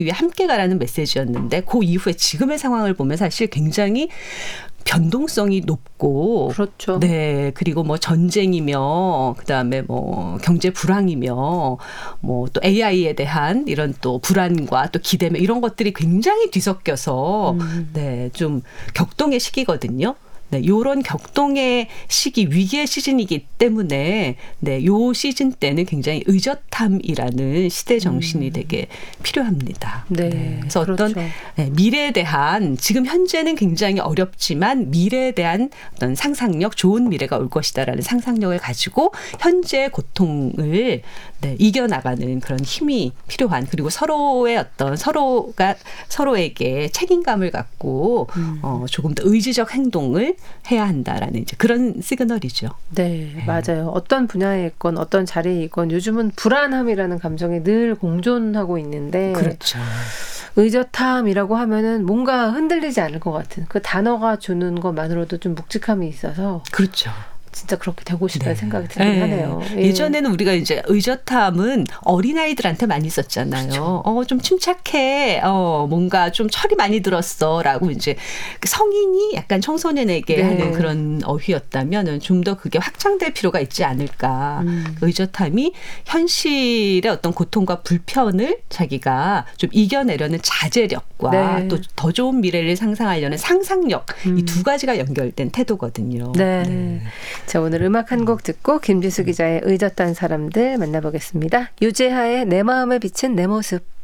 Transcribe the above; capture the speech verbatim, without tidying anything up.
위해 함께 가라는 메시지였는데 그 이후에 지금의 상황을 보면 사실 굉장히 변동성이 높고, 그렇죠. 네, 그리고 뭐 전쟁이며, 그 다음에 뭐 경제 불황이며, 뭐 또 에이아이에 대한 이런 또 불안과 또 기대며 이런 것들이 굉장히 뒤섞여서, 음. 네, 좀 격동의 시기거든요. 네, 이런 격동의 시기, 위기의 시즌이기 때문에 네, 요 시즌 때는 굉장히 의젓함이라는 시대 정신이 음. 되게 필요합니다. 네, 네, 그래서 그렇죠. 어떤 네, 미래에 대한 지금 현재는 굉장히 어렵지만 미래에 대한 어떤 상상력, 좋은 미래가 올 것이다라는 상상력을 가지고 현재의 고통을 네, 이겨나가는 그런 힘이 필요한, 그리고 서로의 어떤 서로가 서로에게 책임감을 갖고 음. 어, 조금 더 의지적 행동을 해야 한다라는 이제 그런 시그널이죠. 네, 네, 맞아요. 어떤 분야에 있건 어떤 자리에 있건 요즘은 불안함이라는 감정이 늘 공존하고 있는데, 그렇죠. 의젓함이라고 하면은 뭔가 흔들리지 않을 것 같은 그 단어가 주는 것만으로도 좀 묵직함이 있어서. 그렇죠. 진짜 그렇게 되고 싶다는 네. 생각이 들긴 네. 하네요. 예. 예전에는 우리가 이제 의젓함은 어린아이들한테 많이 썼잖아요. 그렇죠. 어, 좀 침착해. 어, 뭔가 좀 철이 많이 들었어. 라고 이제 성인이 약간 청소년에게 네. 하는 그런 어휘였다면 좀 더 그게 확장될 필요가 있지 않을까. 음. 의젓함이 현실의 어떤 고통과 불편을 자기가 좀 이겨내려는 자제력과 네. 또 더 좋은 미래를 상상하려는 상상력, 음. 이 두 가지가 연결된 태도거든요. 네. 네. 자, 오늘 음악 한 곡 듣고 김지수 기자의 의젓한 사람들 만나보겠습니다. 유재하의 내 마음에 비친 내 모습.